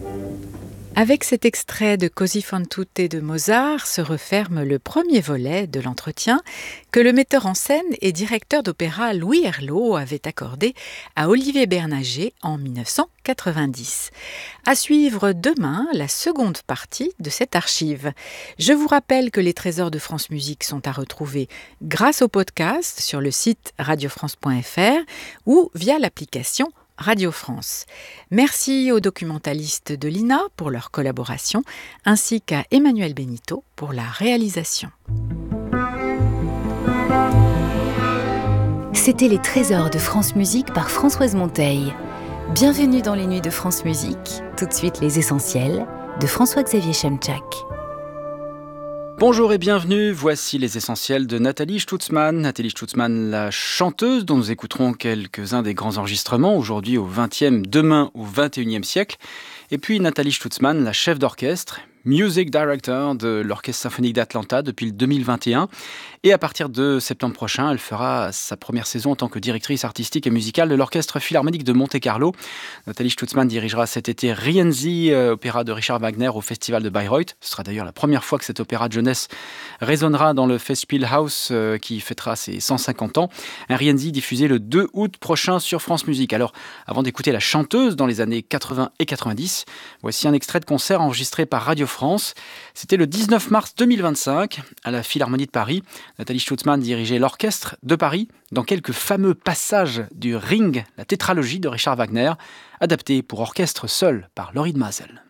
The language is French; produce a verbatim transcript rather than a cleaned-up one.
Avec cet extrait de Così fan tutte de Mozart se referme le premier volet de l'entretien que le metteur en scène et directeur d'opéra Louis Herlot avait accordé à Olivier Bernager en dix-neuf cent quatre-vingt-dix. À suivre demain la seconde partie de cette archive. Je vous rappelle que les trésors de France Musique sont à retrouver grâce au podcast sur le site radio france point f r ou via l'application Radio France. Merci aux documentalistes de l'I N A pour leur collaboration, ainsi qu'à Emmanuel Benito pour la réalisation. C'était les trésors de France Musique par Françoise Monteil. Bienvenue dans les nuits de France Musique. Tout de suite les essentiels de François-Xavier Chemczak. Bonjour et bienvenue, voici les essentiels de Nathalie Stutzmann. Nathalie Stutzmann, la chanteuse dont nous écouterons quelques-uns des grands enregistrements, aujourd'hui au vingtième, demain au vingt et unième siècle. Et puis Nathalie Stutzmann, la chef d'orchestre, music director de l'Orchestre symphonique d'Atlanta depuis le deux mille vingt et un. Et à partir de septembre prochain, elle fera sa première saison en tant que directrice artistique et musicale de l'Orchestre Philharmonique de Monte-Carlo. Nathalie Stutzmann dirigera cet été Rienzi, euh, opéra de Richard Wagner au Festival de Bayreuth. Ce sera d'ailleurs la première fois que cet opéra de jeunesse résonnera dans le Festspielhaus euh, qui fêtera ses cent cinquante ans. Un Rienzi diffusé le deux août prochain sur France Musique. Alors, avant d'écouter la chanteuse dans les années quatre-vingts et quatre-vingt-dix, voici un extrait de concert enregistré par Radio France. C'était le dix-neuf mars deux mille vingt-cinq à la Philharmonie de Paris. Nathalie Stutzmann dirigeait l'orchestre de Paris dans quelques fameux passages du Ring, la tétralogie de Richard Wagner, adaptée pour orchestre seul par Lorin Maazel.